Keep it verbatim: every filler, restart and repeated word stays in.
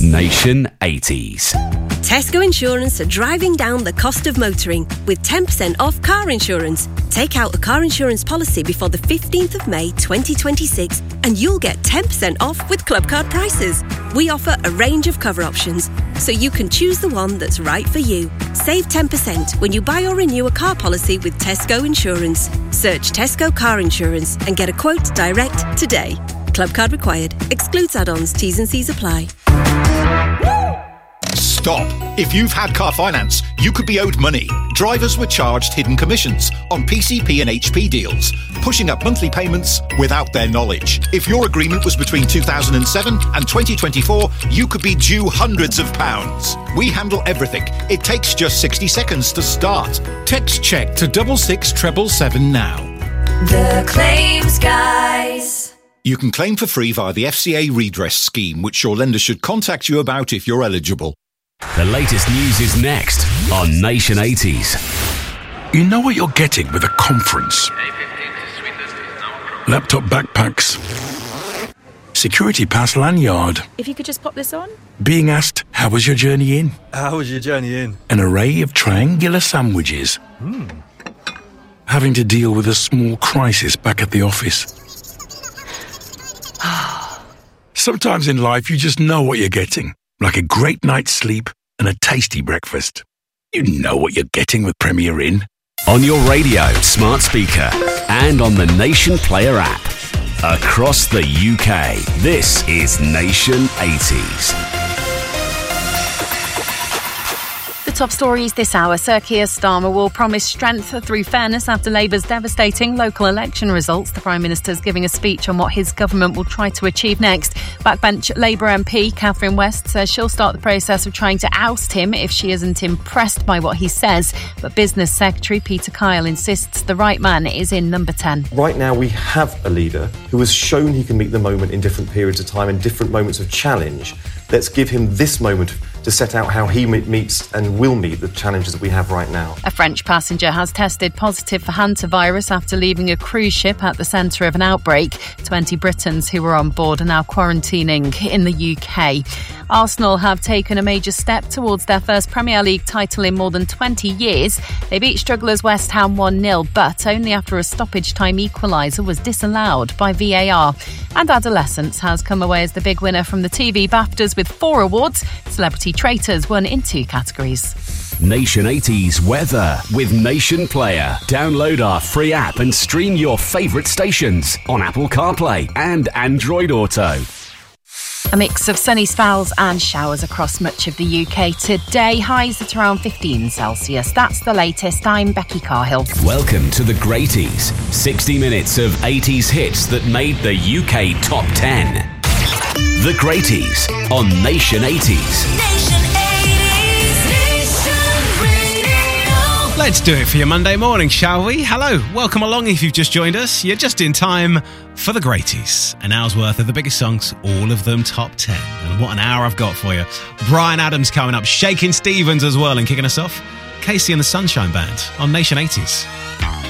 Nation eighties. Tesco Insurance are driving down the cost of motoring with ten percent off car insurance. Take out a car insurance policy before the fifteenth of May twenty twenty-six and you'll get ten percent off with Club Card prices. We offer a range of cover options, so you can choose the one that's right for you. Save ten percent when you buy or renew a car policy with Tesco Insurance. Search Tesco Car Insurance and get a quote direct today. Club Card required. Excludes add-ons. T's and C's apply. Stop. If you've had car finance, you could be owed money. Drivers were charged hidden commissions on P C P and H P deals, pushing up monthly payments without their knowledge. If your agreement was between two thousand seven and twenty twenty-four, you could be due hundreds of pounds. We handle everything. It takes just sixty seconds to start. Text check to double six treble seven now. The Claims Guys. You can claim for free via the F C A redress scheme, which your lender should contact you about if you're eligible. The latest news is next on Nation eighties. You know what you're getting with a conference. Laptop backpacks. Security pass lanyard. If you could just pop this on. Being asked, how was your journey in? How was your journey in? An array of triangular sandwiches. Hmm. Having to deal with a small crisis back at the office. Sometimes in life, you just know what you're getting. Like a great night's sleep and a tasty breakfast. You know what you're getting with Premier Inn. On your radio, smart speaker, and on the Nation Player app. Across the U K, this is Nation eighties. The top stories this hour. Sir Keir Starmer will promise strength through fairness after Labour's devastating local election results. The Prime Minister's giving a speech on what his government will try to achieve next. Backbench Labour M P Catherine West says she'll start the process of trying to oust him if she isn't impressed by what he says. But Business Secretary Peter Kyle insists the right man is in number ten. Right now we have a leader who has shown he can meet the moment in different periods of time and different moments of challenge. Let's give him this moment to set out how he meets and will meet the challenges that we have right now. A French passenger has tested positive for hantavirus after leaving a cruise ship at the centre of an outbreak. twenty Britons who were on board are now quarantining in the U K. Arsenal have taken a major step towards their first Premier League title in more than twenty years. They beat strugglers West Ham one nil, but only after a stoppage time equaliser was disallowed by V A R. And Adolescence has come away as the big winner from the T V BAFTAs with four awards. Celebrity Traitors won in two categories. Nation eighties weather with Nation Player. Download our free app and stream your favourite stations on Apple CarPlay and Android Auto. A mix of sunny spells and showers across much of the U K today. Highs at around fifteen Celsius. That's the latest. I'm Becky Carhill. Welcome to the Greaties. sixty minutes of eighties hits that made the U K top ten. The Greaties on Nation eighties. Nation eighties. Nation Radio. Let's do it for your Monday morning, shall we? Hello, welcome along if you've just joined us. You're just in time for the Greaties. An hour's worth of the biggest songs, all of them top ten. And what an hour I've got for you. Bryan Adams coming up, Shakin' Stevens as well, and kicking us off, Casey and the Sunshine Band on Nation eighties.